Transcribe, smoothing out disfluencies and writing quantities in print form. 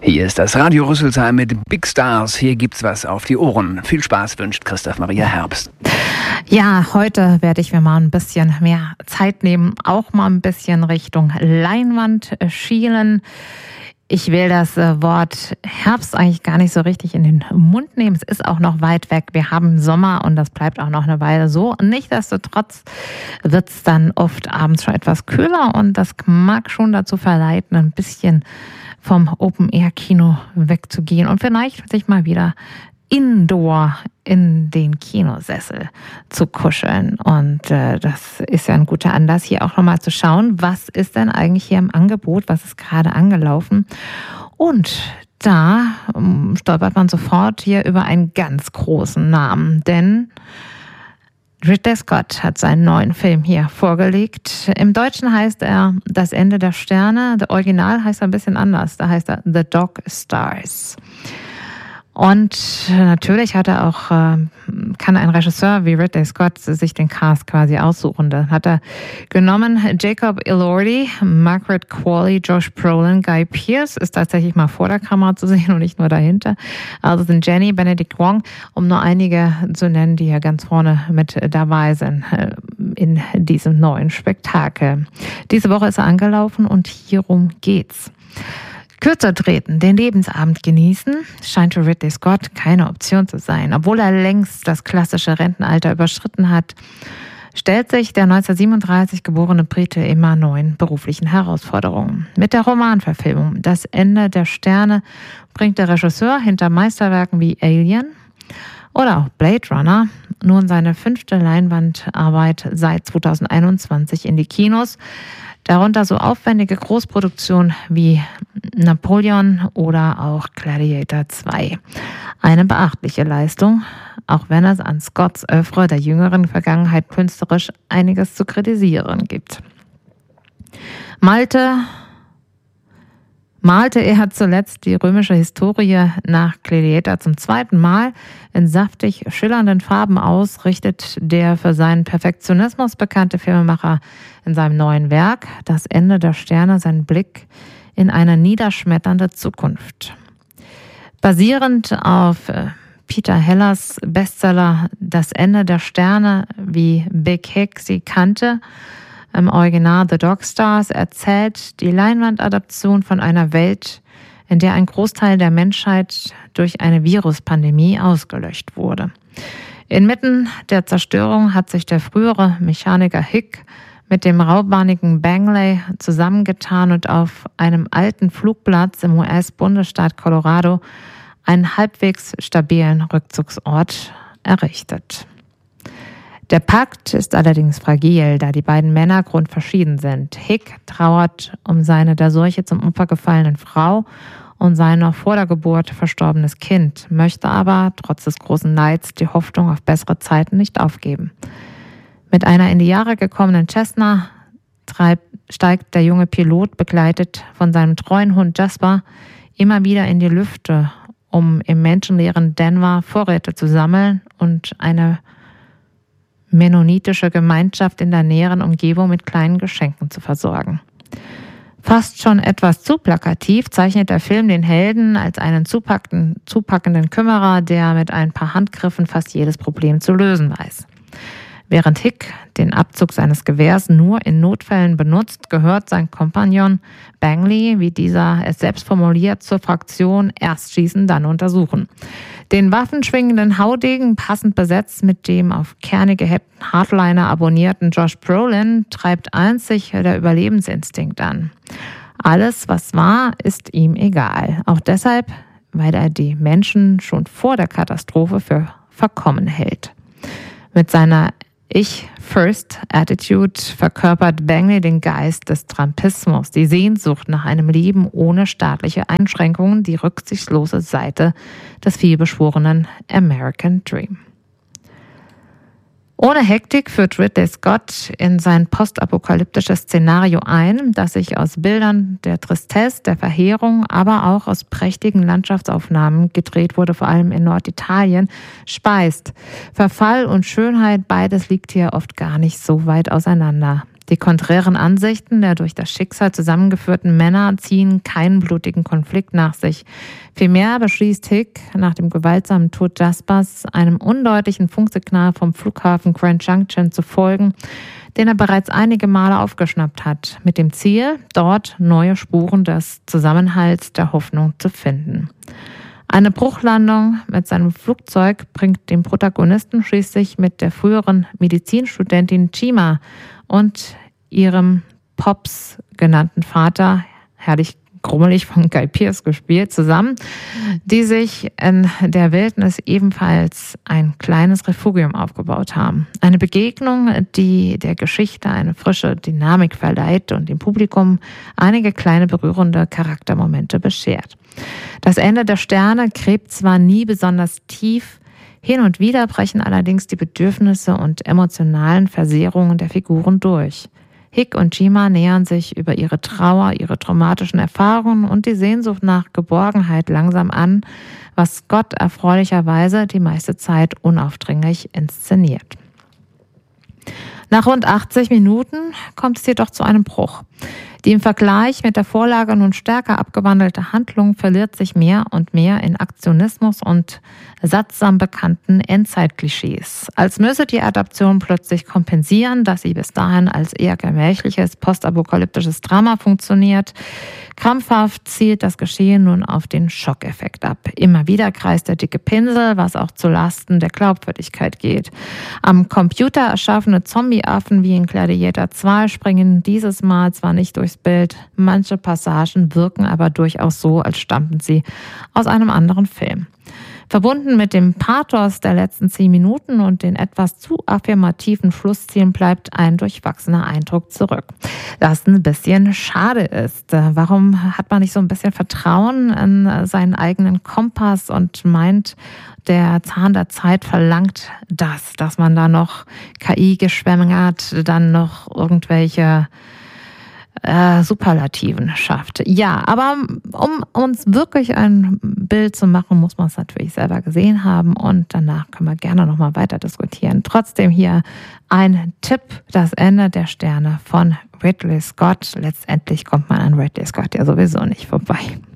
Hier ist das Radio Rüsselsheim mit Big Stars. Hier gibt's was auf die Ohren. Viel Spaß wünscht Christoph Maria Herbst. Ja, heute werde ich mir mal ein bisschen mehr Zeit nehmen, auch mal ein bisschen Richtung Leinwand schielen. Ich will das Wort Herbst eigentlich gar nicht so richtig in den Mund nehmen. Es ist auch noch weit weg. Wir haben Sommer und das bleibt auch noch eine Weile so. Nichtsdestotrotz wird es dann oft abends schon etwas kühler und das mag schon dazu verleiten, ein bisschen vom Open-Air-Kino wegzugehen und vielleicht sich mal wieder indoor in den Kinosessel zu kuscheln. Und das ist ja ein guter Anlass, hier auch nochmal zu schauen, was ist denn eigentlich hier im Angebot, was ist gerade angelaufen. Und da stolpert man sofort hier über einen ganz großen Namen, denn Ridley Scott hat seinen neuen Film hier vorgelegt. Im Deutschen heißt er Das Ende der Sterne. Der Original heißt er ein bisschen anders. Da heißt er The Dog Stars. Und natürlich hat er auch, kann ein Regisseur wie Ridley Scott sich den Cast quasi aussuchen. Da hat er genommen Jacob Elordi, Margaret Qualley, Josh Brolin, Guy Pearce ist tatsächlich mal vor der Kamera zu sehen und nicht nur dahinter. Also sind Jenny, Benedict Wong, um nur einige zu nennen, die ja ganz vorne mit dabei sind in diesem neuen Spektakel. Diese Woche ist er angelaufen und hierum geht's. Kürzer treten, den Lebensabend genießen, scheint für Ridley Scott keine Option zu sein. Obwohl er längst das klassische Rentenalter überschritten hat, stellt sich der 1937 geborene Brite immer neuen beruflichen Herausforderungen. Mit der Romanverfilmung Das Ende der Sterne bringt der Regisseur hinter Meisterwerken wie Alien oder auch Blade Runner nun seine 5. Leinwandarbeit seit 2021 in die Kinos. Darunter so aufwendige Großproduktionen wie Napoleon oder auch Gladiator 2. Eine beachtliche Leistung, auch wenn es an Scotts Oeuvre der jüngeren Vergangenheit künstlerisch einiges zu kritisieren gibt. Malte er zuletzt die römische Historie nach Gladiator zum 2. Mal in saftig schillernden Farben aus, richtet der für seinen Perfektionismus bekannte Filmemacher in seinem neuen Werk Das Ende der Sterne seinen Blick in eine niederschmetternde Zukunft. Basierend auf Peter Hellers Bestseller Das Ende der Sterne, wie Big Hick sie kannte, im Original The Dog Stars, erzählt die Leinwandadaption von einer Welt, in der ein Großteil der Menschheit durch eine Viruspandemie ausgelöscht wurde. Inmitten der Zerstörung hat sich der frühere Mechaniker Hick mit dem raubbahnigen Bangley zusammengetan und auf einem alten Flugplatz im US-Bundesstaat Colorado einen halbwegs stabilen Rückzugsort errichtet. Der Pakt ist allerdings fragil, da die beiden Männer grundverschieden sind. Hick trauert um seine der Seuche zum Opfer gefallenen Frau und sein noch vor der Geburt verstorbenes Kind, möchte aber trotz des großen Neids die Hoffnung auf bessere Zeiten nicht aufgeben. Mit einer in die Jahre gekommenen Cessna steigt der junge Pilot, begleitet von seinem treuen Hund Jasper, immer wieder in die Lüfte, um im menschenleeren Denver Vorräte zu sammeln und eine mennonitische Gemeinschaft in der näheren Umgebung mit kleinen Geschenken zu versorgen. Fast schon etwas zu plakativ zeichnet der Film den Helden als einen zupackenden Kümmerer, der mit ein paar Handgriffen fast jedes Problem zu lösen weiß. Während Hick den Abzug seines Gewehrs nur in Notfällen benutzt, gehört sein Kompagnon Bangley, wie dieser es selbst formuliert, zur Fraktion erst schießen, dann untersuchen. Den waffenschwingenden Haudegen, passend besetzt mit dem auf kernige Hardliner abonnierten Josh Brolin, treibt einzig der Überlebensinstinkt an. Alles, was war, ist ihm egal. Auch deshalb, weil er die Menschen schon vor der Katastrophe für verkommen hält. Mit seiner Ich-First-Attitude verkörpert Bangley den Geist des Trumpismus, die Sehnsucht nach einem Leben ohne staatliche Einschränkungen, die rücksichtslose Seite des vielbeschworenen American Dream. Ohne Hektik führt Ridley Scott in sein postapokalyptisches Szenario ein, das sich aus Bildern der Tristesse, der Verheerung, aber auch aus prächtigen Landschaftsaufnahmen, gedreht wurde vor allem in Norditalien, speist. Verfall und Schönheit, beides liegt hier oft gar nicht so weit auseinander. Die konträren Ansichten der durch das Schicksal zusammengeführten Männer ziehen keinen blutigen Konflikt nach sich. Vielmehr beschließt Hick nach dem gewaltsamen Tod Jaspers einem undeutlichen Funksignal vom Flughafen Grand Junction zu folgen, den er bereits einige Male aufgeschnappt hat, mit dem Ziel, dort neue Spuren des Zusammenhalts der Hoffnung zu finden. Eine Bruchlandung mit seinem Flugzeug bringt den Protagonisten schließlich mit der früheren Medizinstudentin Chima und ihrem Pops genannten Vater, herrlich grummelig von Guy Pearce gespielt, zusammen, die sich in der Wildnis ebenfalls ein kleines Refugium aufgebaut haben. Eine Begegnung, die der Geschichte eine frische Dynamik verleiht und dem Publikum einige kleine berührende Charaktermomente beschert. Das Ende der Sterne gräbt zwar nie besonders tief, hin und wieder brechen allerdings die Bedürfnisse und emotionalen Versehrungen der Figuren durch. Hick und Chima nähern sich über ihre Trauer, ihre traumatischen Erfahrungen und die Sehnsucht nach Geborgenheit langsam an, was Scott erfreulicherweise die meiste Zeit unaufdringlich inszeniert. Nach rund 80 Minuten kommt es jedoch zu einem Bruch. Die im Vergleich mit der Vorlage nun stärker abgewandelte Handlung verliert sich mehr und mehr in Aktionismus und sattsam bekannten Endzeitklischees. Als müsse die Adaption plötzlich kompensieren, dass sie bis dahin als eher gemächliches postapokalyptisches Drama funktioniert. Krampfhaft zielt das Geschehen nun auf den Schockeffekt ab. Immer wieder kreist der dicke Pinsel, was auch zu Lasten der Glaubwürdigkeit geht. Am Computer erschaffene Zombie-Affen wie in Gladiator 2 springen dieses Mal zwar nicht durchs Bild, manche Passagen wirken aber durchaus so, als stammten sie aus einem anderen Film. Verbunden mit dem Pathos der letzten 10 Minuten und den etwas zu affirmativen Schlusszielen bleibt ein durchwachsener Eindruck zurück. Das ein bisschen schade ist. Warum hat man nicht so ein bisschen Vertrauen in seinen eigenen Kompass und meint, der Zahn der Zeit verlangt das, dass man da noch KI geschwängert, dann noch irgendwelche Superlativen schafft. Ja, aber um uns wirklich ein Bild zu machen, muss man es natürlich selber gesehen haben und danach können wir gerne nochmal weiter diskutieren. Trotzdem hier ein Tipp, das Ende der Sterne von Ridley Scott. Letztendlich kommt man an Ridley Scott ja sowieso nicht vorbei.